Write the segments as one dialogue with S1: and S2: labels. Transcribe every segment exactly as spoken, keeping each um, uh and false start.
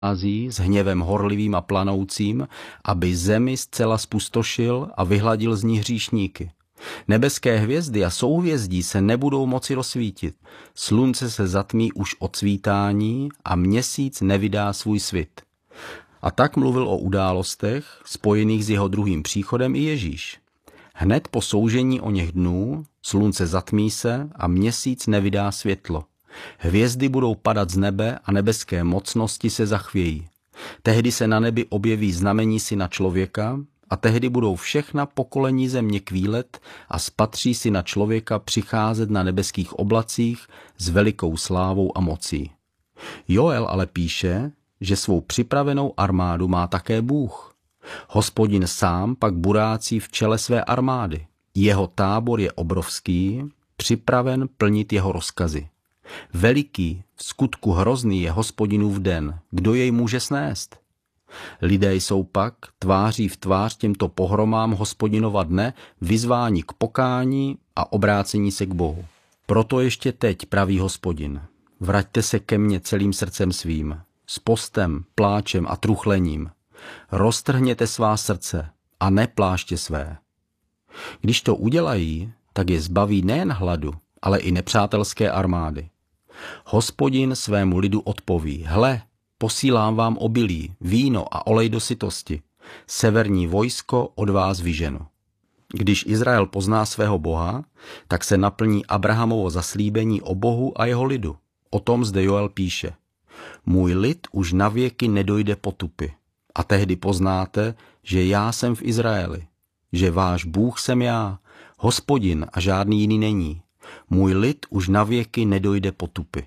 S1: Azí s hněvem horlivým a planoucím, aby zemi zcela spustošil a vyhladil z ní hříšníky. Nebeské hvězdy a souhvězdí se nebudou moci rozsvítit. Slunce se zatmí už od svítání a měsíc nevydá svůj svit. A tak mluvil o událostech spojených s jeho druhým příchodem i Ježíš. Hned po soužení o něch dnů slunce zatmí se a měsíc nevydá světlo. Hvězdy budou padat z nebe a nebeské mocnosti se zachvějí. Tehdy se na nebi objeví znamení syna člověka a tehdy budou všechna pokolení země kvílet a spatří syna člověka přicházet na nebeských oblacích s velikou slávou a mocí. Joel ale píše, že svou připravenou armádu má také Bůh. Hospodin sám pak burácí v čele své armády. Jeho tábor je obrovský, připraven plnit jeho rozkazy. Veliký, v skutku hrozný je Hospodinův den, kdo jej může snést? Lidé jsou pak tváří v tvář těmto pohromám Hospodinova dne vyzváni k pokání a obrácení se k Bohu. Proto ještě teď praví Hospodin, vraťte se ke mně celým srdcem svým, s postem, pláčem a truchlením. Roztrhněte svá srdce a ne pláště své. Když to udělají, tak je zbaví nejen hladu, ale i nepřátelské armády. Hospodin svému lidu odpoví, hle, posílám vám obilí, víno a olej do sytosti. Severní vojsko od vás vyženu. Když Izrael pozná svého Boha, tak se naplní Abrahamovo zaslíbení o Bohu a jeho lidu. O tom zde Joel píše. Můj lid už navěky nedojde potupy. A tehdy poznáte, že já jsem v Izraeli, že váš Bůh jsem já, Hospodin a žádný jiný není. Můj lid už navěky nedojde potupy.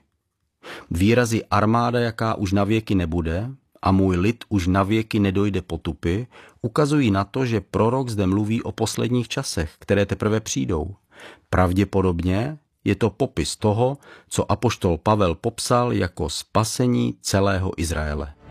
S1: Výrazy armáda, jaká už navěky nebude, a můj lid už navěky nedojde potupy, ukazují na to, že prorok zde mluví o posledních časech, které teprve přijdou. Pravděpodobně je to popis toho, co apoštol Pavel popsal jako spasení celého Izraele.